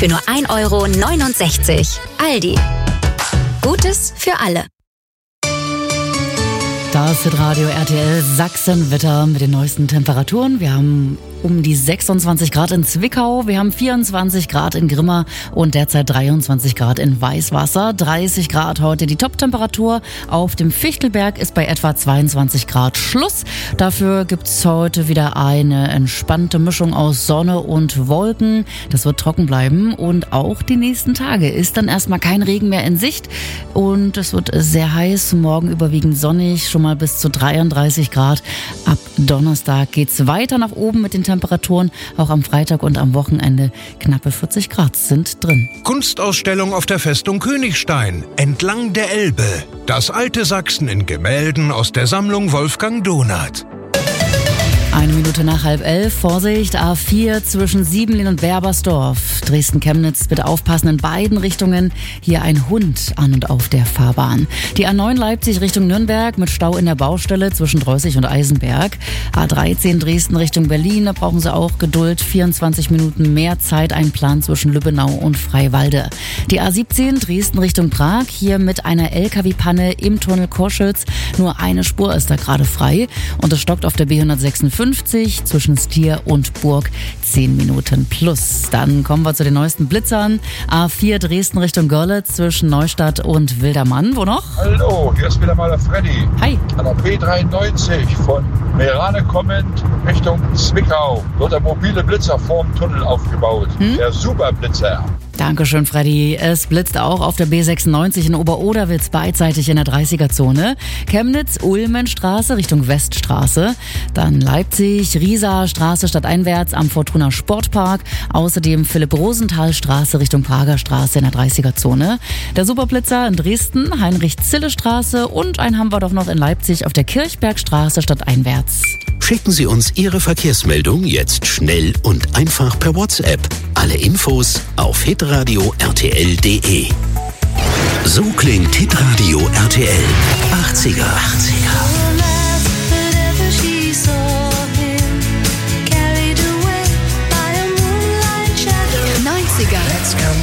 für nur 1,69 €. Aldi. Gutes für alle. Das Hitradio RTL Sachsen-Wetter mit den neuesten Temperaturen. Wir haben um die 26 Grad in Zwickau, wir haben 24 Grad in Grimma und derzeit 23 Grad in Weißwasser. 30 Grad heute die Top-Temperatur. Auf dem Fichtelberg ist bei etwa 22 Grad Schluss. Dafür gibt's heute wieder eine entspannte Mischung aus Sonne und Wolken. Das wird trocken bleiben und auch die nächsten Tage ist dann erstmal kein Regen mehr in Sicht und es wird sehr heiß. Morgen überwiegend sonnig, schon mal bis zu 33 Grad. Ab Donnerstag geht's weiter nach oben mit den Temperaturen. Auch am Freitag und am Wochenende knappe 40 Grad sind drin. Kunstausstellung auf der Festung Königstein, entlang der Elbe. Das alte Sachsen in Gemälden aus der Sammlung Wolfgang Donath. 1 Minute nach 10:30. Vorsicht, A4 zwischen Siebenlin und Berbersdorf. Dresden-Chemnitz, bitte aufpassen in beiden Richtungen. Hier ein Hund an und auf der Fahrbahn. Die A9 Leipzig Richtung Nürnberg mit Stau in der Baustelle zwischen Dreußig und Eisenberg. A13 Dresden Richtung Berlin, da brauchen Sie auch Geduld. 24 Minuten mehr Zeit, ein Plan zwischen Lübbenau und Freiwalde. Die A17 Dresden Richtung Prag, hier mit einer LKW-Panne im Tunnel Koschütz. Nur eine Spur ist da gerade frei und es stockt auf der B156 zwischen Stier und Burg 10 Minuten plus. Dann kommen wir zu den neuesten Blitzern. A4 Dresden Richtung Görlitz zwischen Neustadt und Wildermann. Wo noch? Hallo, hier ist wieder mal der Freddy. Hi. An der B93 von Merane kommend Richtung Zwickau wird der mobile Blitzer vorm Tunnel aufgebaut. Der Superblitzer. Dankeschön, Freddy. Es blitzt auch auf der B96 in Oberoderwitz beidseitig in der 30er-Zone. Chemnitz, Ulmenstraße Richtung Weststraße. Dann Leipzig, Rieser Straße stadteinwärts am Fortuna Sportpark. Außerdem Philipp-Rosenthal-Straße Richtung Prager Straße in der 30er-Zone. Der Superblitzer in Dresden, Heinrich-Zille-Straße und ein haben wir doch noch in Leipzig auf der Kirchbergstraße stadteinwärts. Schicken Sie uns Ihre Verkehrsmeldung jetzt schnell und einfach per WhatsApp. Alle Infos auf hitradio rtl.de. So klingt Hitradio RTL 80er.